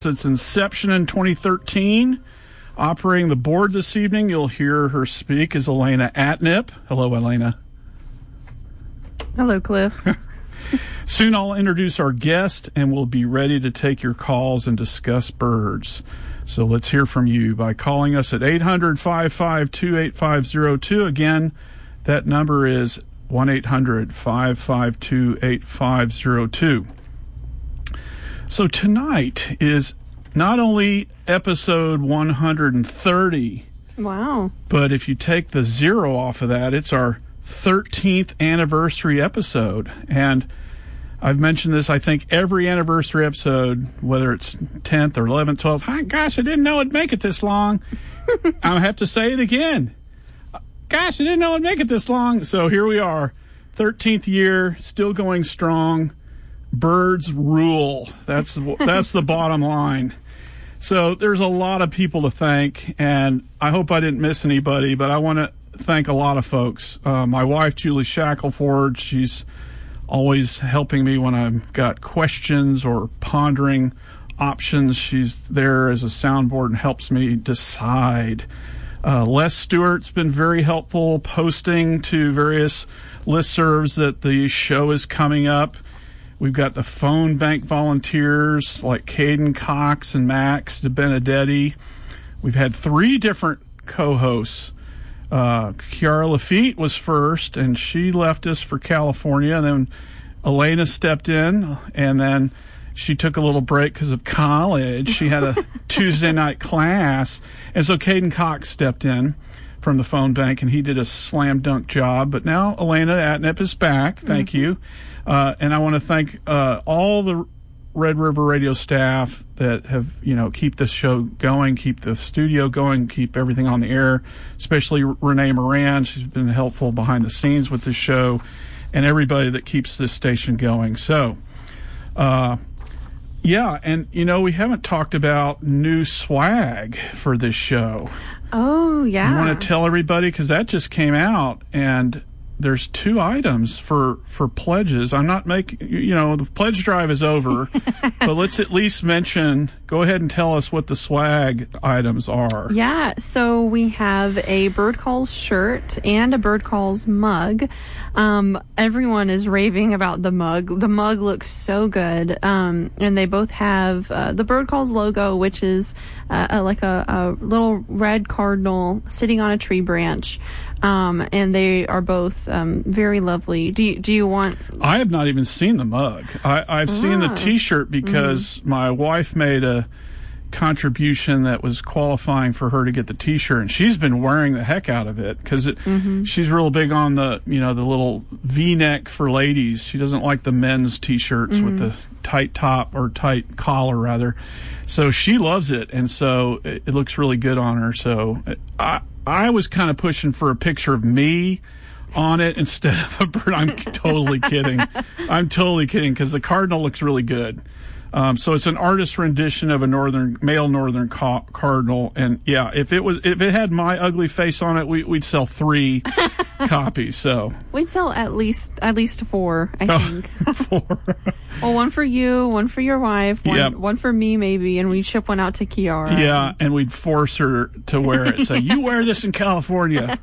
Its inception in 2013. Operating the board this evening, you'll hear her speak, is Elena Atnip. Hello, Elena. Hello, Cliff. Soon I'll introduce our guest, and we'll be ready to take your calls and discuss birds. So let's hear from you by calling us at 800-552-8502. Again, that number is 1-800-552-8502. So tonight is not only episode 130. Wow. But if you take the 0 off of that, it's our 13th anniversary episode. And I've mentioned this, I think, every anniversary episode, whether it's 10th or 11th, 12th. Hi, gosh, I didn't know it'd make it this long. I have to say it again. Gosh, I didn't know it'd make it this long. So here we are, 13th year, still going strong. Birds rule. That's the bottom line. So there's a lot of people to thank, and I hope I didn't miss anybody, but I want to thank a lot of folks. My wife, Julie Shackelford, she's always helping me when I've got questions or pondering options. She's there as a soundboard and helps me decide. Les Stewart's been very helpful, posting to various listservs that the show is coming up. We've got the phone bank volunteers like Caden Cox and Max DeBenedetti. We've had 3 different co-hosts. Kiara Lafitte was first, and she left us for California. And then Elena stepped in, and then she took a little break because of college. She had a Tuesday night class. And so Caden Cox stepped in from the phone bank, and he did a slam dunk job. But now Elena Atnip is back. Thank you. And I want to thank all the Red River Radio staff that have, keep this show going, keep the studio going, keep everything on the air, especially Renee Moran. She's been helpful behind the scenes with this show, and everybody that keeps this station going. So, yeah, and, we haven't talked about new swag for this show. Oh, yeah. You want to tell everybody, because that just came out, and there's 2 items for pledges. I'm not making, the pledge drive is over, but let's at least mention, go ahead and tell us what the swag items are. Yeah, so we have a Bird Calls shirt and a Bird Calls mug. Everyone is raving about the mug. The mug looks so good. And they both have the Bird Calls logo, which is like a little red cardinal sitting on a tree branch. And they are both very lovely. Do you want? I have not even seen the mug. I've seen the T-shirt because my wife made a contribution that was qualifying for her to get the T-shirt, and she's been wearing the heck out of it because she's real big on the the little V-neck for ladies. She doesn't like the men's T-shirts with the tight top or tight collar rather. So she loves it, and so it looks really good on her. So I was kind of pushing for a picture of me on it instead of a bird. I'm totally kidding. I'm totally kidding because the cardinal looks really good. So it's an artist rendition of a male northern cardinal, and yeah, if it had my ugly face on it, we'd sell 3 copies. So we'd sell at least 4, I think. 4. Well, one for you, one for your wife, one for me maybe, and we'd ship one out to Kiara. Yeah, and we'd force her to wear it. So you wear this in California.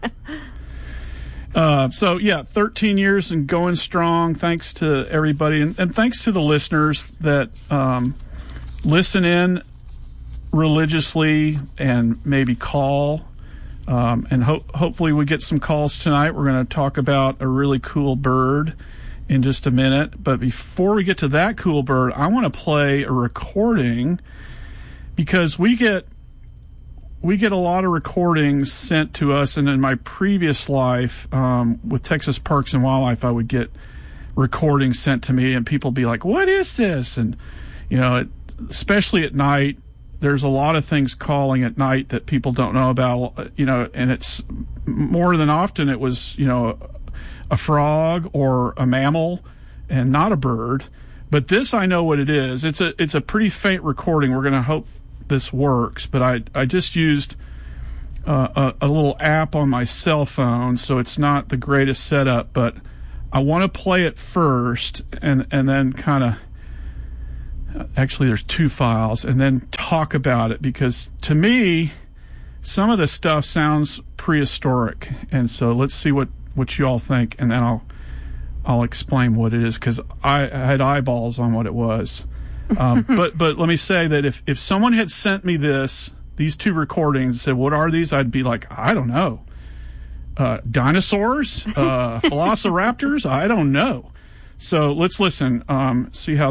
So yeah, 13 years and going strong. Thanks to everybody, and thanks to the listeners that listen in religiously and maybe call. And hopefully we get some calls tonight. We're going to talk about a really cool bird in just a minute. But before we get to that cool bird, I want to play a recording because we get a lot of recordings sent to us, and in my previous life with Texas Parks and Wildlife, I would get recordings sent to me, and people be like, "What is this?" And especially at night, there's a lot of things calling at night that people don't know about. And it's more than often it was a frog or a mammal, and not a bird. But this, I know what it is. It's a pretty faint recording. We're going to hope this works, but I just used a little app on my cell phone, so it's not the greatest setup, but I want to play it first and then kind of Actually, there's 2 files, and then talk about it, because to me, some of the stuff sounds prehistoric. And so let's see what you all think, and then I'll explain what it is, because I had eyeballs on what it was. But let me say that if someone had sent me these 2 recordings and said, what are these? I'd be like, I don't know. Dinosaurs? Velociraptors? I don't know. So let's listen, see how